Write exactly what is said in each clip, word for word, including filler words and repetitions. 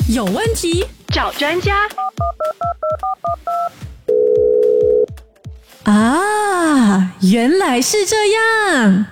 有问题找专家。 啊，原来是这样。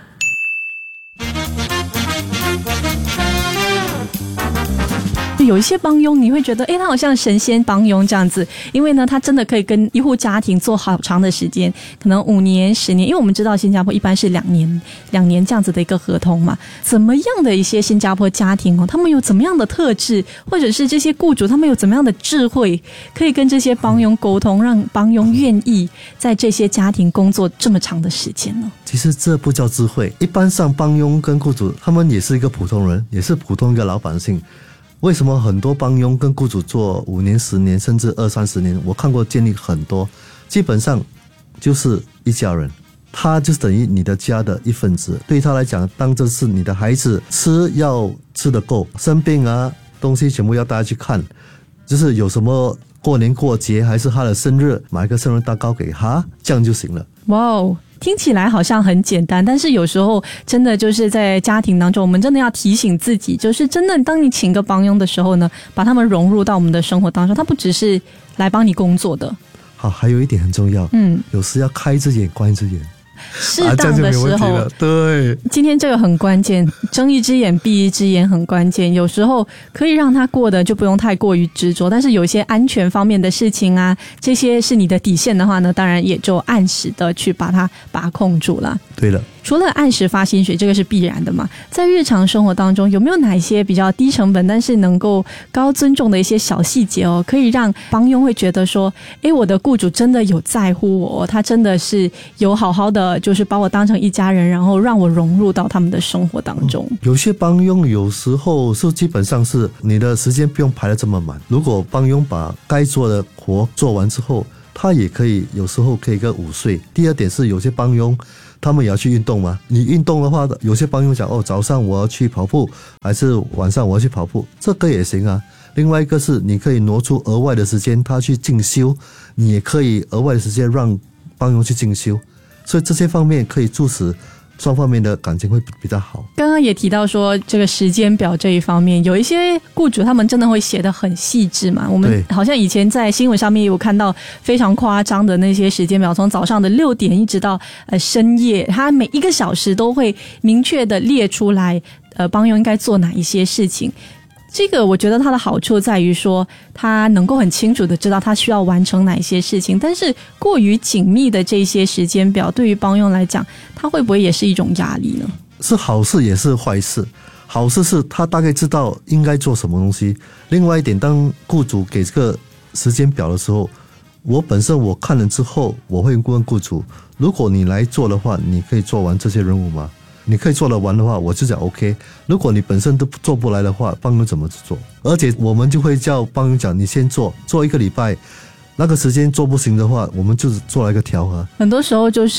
有一些帮佣你会觉得诶他好像神仙帮佣这样子，因为呢他真的可以跟一户家庭做好长的时间，可能五年十年，因为我们知道新加坡一般是两年两年这样子的一个合同嘛。怎么样的一些新加坡家庭哦，他们有怎么样的特质，或者是这些雇主他们有怎么样的智慧，可以跟这些帮佣沟通，让帮佣愿意在这些家庭工作这么长的时间呢？ 其实这不叫智慧，一般上帮佣跟雇主他们也是一个普通人，也是普通一个老百姓。为什么很多帮佣跟雇主做五年十年甚至二三十年，我看过建立很多，基本上就是一家人，他就是等于你的家的一份子，对他来讲当这是你的孩子，吃要吃得够，生病啊东西全部要带他去看，就是有什么过年过节还是他的生日，买一个生日蛋糕给他，这样就行了。 哇哦，听起来好像很简单，但是有时候真的就是在家庭当中，我们真的要提醒自己，就是真的当你请个帮佣的时候呢，把他们融入到我们的生活当中，他不只是来帮你工作的。 好，还有一点很重要，嗯，有时要开一只眼关一只眼， 适当的时候、啊、 对， 今天这个很关键，睁一只眼闭一只眼很关键，有时候可以让他过得就不用太过于执着，但是有一些安全方面的事情啊，这些是你的底线的话呢，当然也就按时的去把它把控住了。 对了， 除了按时发薪水，这个是必然的嘛，在日常生活当中有没有哪一些比较低成本但是能够高尊重的一些小细节哦，可以让帮佣会觉得说，诶，我的雇主真的有在乎我，他真的是有好好的就是把我当成一家人，然后让我融入到他们的生活当中、嗯、 有些帮佣有时候是基本上是你的时间不用排得这么满，如果帮佣把该做的活做完之后，他也可以有时候可以个午睡。第二点是有些帮佣他们也要去运动嘛，你运动的话，有些帮佣讲哦，早上我要去跑步，还是晚上我要去跑步，这个也行啊。另外一个是你可以挪出额外的时间他去进修，你也可以额外的时间让帮佣去进修，所以这些方面可以促使双方面的感情会比较好。 刚刚也提到说这个时间表这一方面，有一些雇主他们真的会写得很细致嘛，我们好像以前在新闻上面有看到非常夸张的那些时间表，从早上的六点一直到呃深夜，他每一个小时都会明确的列出来呃帮佣应该做哪一些事情。这个我觉得它的好处在于说他能够很清楚的知道他需要完成哪一些事情，但是过于紧密的这些时间表对于帮佣来讲，他会不会也是一种压力呢？ 是好事也是坏事。好事是他大概知道应该做什么东西，另外一点，当雇主给这个时间表的时候，我本身我看了之后，我会问雇主，如果你来做的话，你可以做完这些任务吗？你可以做得完的话，我就讲 OK。如果你本身都做不来的话，帮佣怎么做？而且我们就会叫帮佣讲，你先做，做一个礼拜，那个时间做不行的话，我们就做了一个调和。 很多时候就是，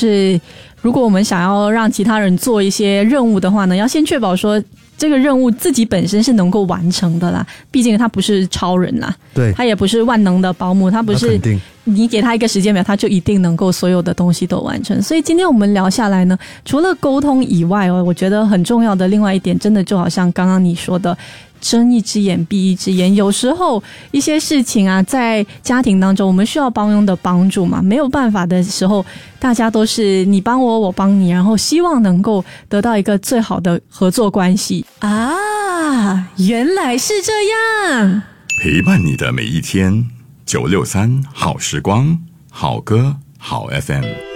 如果我们想要让其他人做一些任务的话呢，要先确保说这个任务自己本身是能够完成的啦，毕竟他不是超人啦， 对， 他也不是万能的保姆，他不是你给他一个时间表他就一定能够所有的东西都完成。所以今天我们聊下来呢，除了沟通以外哦，我觉得很重要的另外一点，真的就好像刚刚你说的，睁一只眼闭一只眼。有时候一些事情啊，在家庭当中我们需要帮佣的帮助嘛，没有办法的时候，大家都是你帮我我帮你，然后希望能够得到一个最好的合作关系啊。原来是这样， 陪伴你的每一天。九六三好时光，好歌好 F M。